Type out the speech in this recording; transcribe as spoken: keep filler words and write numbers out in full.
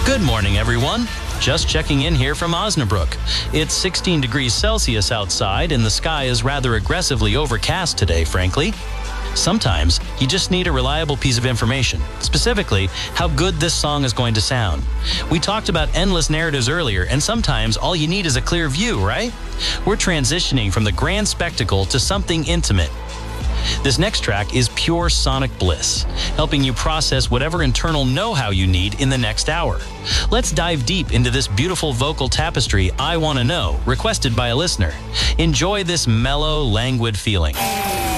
Good morning, everyone. Just checking in here from Osnabrück. It's sixteen degrees Celsius outside, and the sky is rather aggressively overcast today, frankly. Sometimes you just need a reliable piece of information, specifically how good this song is going to sound. We talked about endless narratives earlier, and sometimes all you need is a clear view, right? We're transitioning from the grand spectacle to something intimate. This next track is pure sonic bliss, helping you process whatever internal know-how you need in the next hour. Let's dive deep into this beautiful vocal tapestry, I Wanna Know, requested by a listener. Enjoy this mellow, languid feeling.